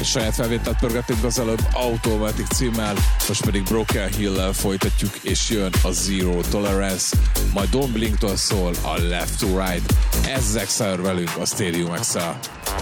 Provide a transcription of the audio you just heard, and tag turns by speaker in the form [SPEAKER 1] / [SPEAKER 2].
[SPEAKER 1] saját felvételt pörgettük be az előbb Automatic címmel, most pedig Broken Hill-lel folytatjuk, és jön a Zero Tolerance, majd Don Blinktől szól a Left to Right. Ez Exile velünk a Stadium Excel.